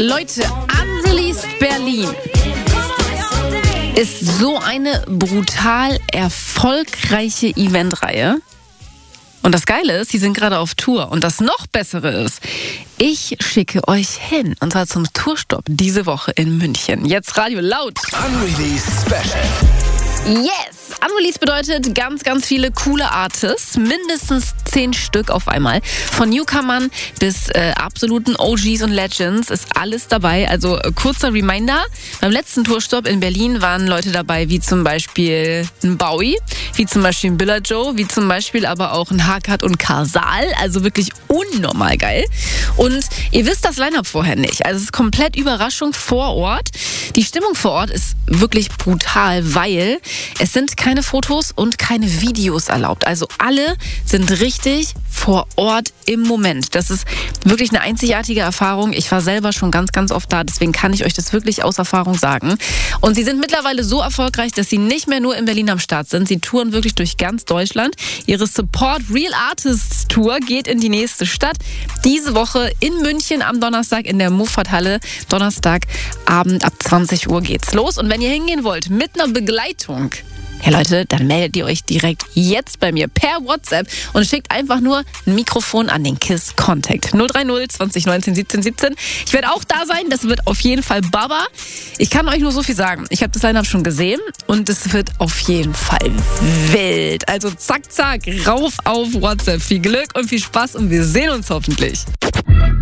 Leute, Unreleased Berlin ist so eine brutal erfolgreiche Eventreihe. Und das Geile ist, sie sind gerade auf Tour. Und das noch Bessere ist, ich schicke euch hin. Und zwar zum Tourstopp diese Woche in München. Jetzt Radio laut. Unreleased Special. Yes! Unreleased bedeutet ganz, ganz viele coole Artists. Mindestens 10 Stück auf einmal. Von Newcomern bis absoluten OGs und Legends ist alles dabei. Also kurzer Reminder. Beim letzten Tourstopp in Berlin waren Leute dabei, wie zum Beispiel ein Bowie, wie zum Beispiel ein Billa Joe, wie zum Beispiel aber auch ein Hakat und Karsal. Also wirklich unnormal geil. Und ihr wisst das Line-Up vorher nicht. Also es ist komplett Überraschung vor Ort. Die Stimmung vor Ort ist wirklich brutal, weil es sind keine Fotos und keine Videos erlaubt. Also alle sind richtig vor Ort im Moment. Das ist wirklich eine einzigartige Erfahrung. Ich war selber schon ganz, ganz oft da. Deswegen kann ich euch das wirklich aus Erfahrung sagen. Und sie sind mittlerweile so erfolgreich, dass sie nicht mehr nur in Berlin am Start sind. Sie touren wirklich durch ganz Deutschland. Ihre Support Real Artists Tour geht in die nächste Stadt. Diese Woche in München am Donnerstag in der Muffat-Halle. Donnerstagabend ab 20 Uhr geht's los. Und wenn ihr hingehen wollt mit einer Begleitung, ja Leute, dann meldet ihr euch direkt jetzt bei mir per WhatsApp und schickt einfach nur ein Mikrofon an den KISS Contact 030 20 19 17 17. Ich werde auch da sein, das wird auf jeden Fall Baba. Ich kann euch nur so viel sagen. Ich habe das Line-Up schon gesehen und es wird auf jeden Fall wild. Also zack, zack, rauf auf WhatsApp. Viel Glück und viel Spaß und wir sehen uns hoffentlich.